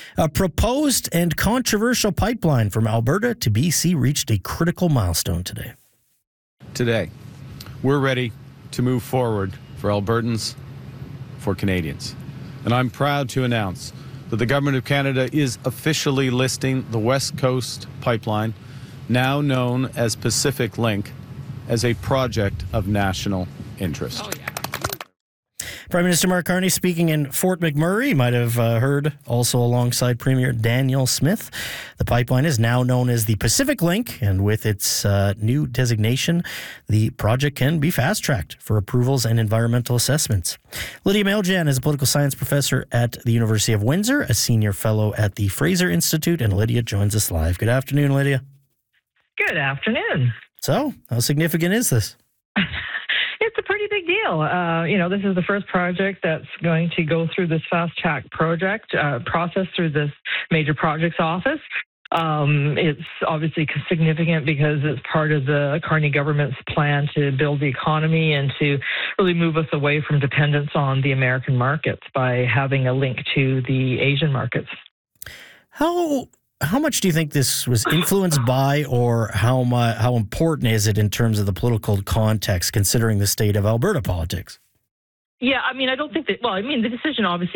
A proposed and controversial pipeline from Alberta to BC reached a critical milestone today. Today, we're ready to move forward for Albertans, for Canadians. And I'm proud to announce that the Government of Canada is officially listing the West Coast Pipeline, now known as Pacific Link, as a project of national interest. Oh, yeah. Prime Minister Mark Carney speaking in Fort McMurray. You might have heard also alongside Premier Danielle Smith. The pipeline is now known as the Pacific Link, and with its new designation, the project can be fast-tracked for approvals and environmental assessments. Lydia Meljan is a political science professor at the University of Windsor, a senior fellow at the Fraser Institute, and Lydia joins us live. Good afternoon, Lydia. Good afternoon. So, how significant is this? It's a pretty big deal. This is the first project that's going to go through this fast-track project process through this major projects office. It's obviously significant because it's part of the Carney government's plan to build the economy and to really move us away from dependence on the American markets by having a link to the Asian markets. How much do you think this was influenced by, or how important is it in terms of the political context, considering the state of Alberta politics? Yeah, I don't think that, the decision obviously